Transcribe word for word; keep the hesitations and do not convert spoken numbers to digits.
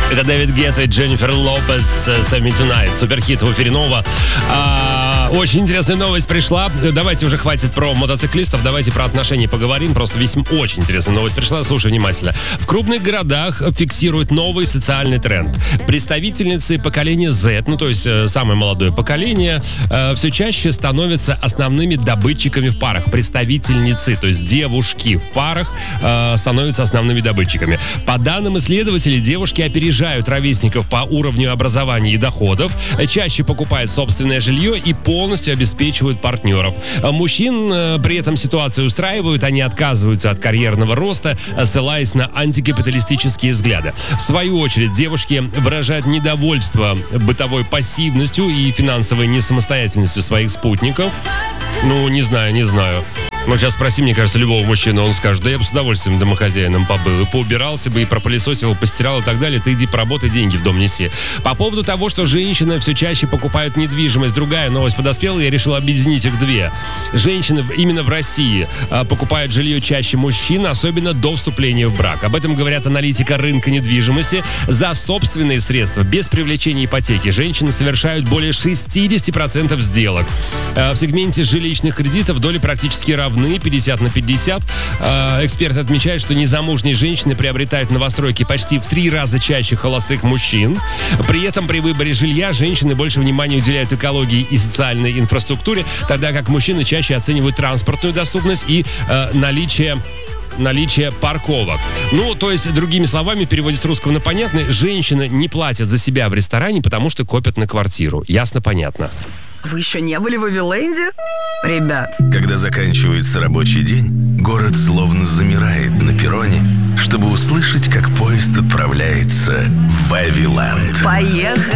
Это Дэвид Гетта и Дженнифер Лопес «Save Me Tonight». Суперхит в эфире Нова. А, очень интересная новость пришла. Давайте уже хватит про мотоциклистов. Давайте про отношения поговорим. Просто весьма очень интересная новость пришла. Слушай внимательно. В крупных городах фиксируют новый социальный тренд. Представительницы поколения Z, ну то есть самое молодое поколение, все чаще становятся основными добытчиками в парах. Представительницы, то есть девушки в парах, становятся основными добытчиками. По данным исследователей, девушки опережают ровесников по уровню образования и доходов, чаще покупают собственное жилье и полностью обеспечивают партнеров. Мужчин при этом ситуацию устраивают, они отказываются от карьерного роста, ссылаясь на антикапиталистические взгляды. В свою очередь, девушки выражают недовольство бытовой пассивностью и финансовой несамостоятельностью своих спутников. Ну, не знаю, не знаю. Ну, сейчас спроси, мне кажется, любого мужчину, он скажет: да я бы с удовольствием домохозяином побыл, и поубирался бы, и пропылесосил, постирал и так далее. Ты иди поработай, деньги в дом неси. По поводу того, что женщины все чаще покупают недвижимость, другая новость подоспела, я решил объединить их две. Женщины именно в России покупают жилье чаще мужчин, особенно до вступления в брак. Об этом говорят аналитика рынка недвижимости. За собственные средства, без привлечения ипотеки, женщины совершают более шестьдесят процентов сделок. В сегменте жилищных кредитов доли практически равны, пятьдесят на пятьдесят. Эксперты отмечают, что незамужние женщины приобретают новостройки почти в три раза чаще холостых мужчин. При этом при выборе жилья женщины больше внимания уделяют экологии и социальной инфраструктуре, тогда как мужчины чаще оценивают транспортную доступность и э, наличие наличие парковок. Ну, то есть, другими словами, в переводе с русского на понятный, женщины не платят за себя в ресторане, потому что копят на квартиру. Ясно, понятно. Вы еще не были в Вавиленде? Ребят. Когда заканчивается рабочий день, город словно замирает на перроне, чтобы услышать, как поезд отправляется в Вавиленд. Поехали!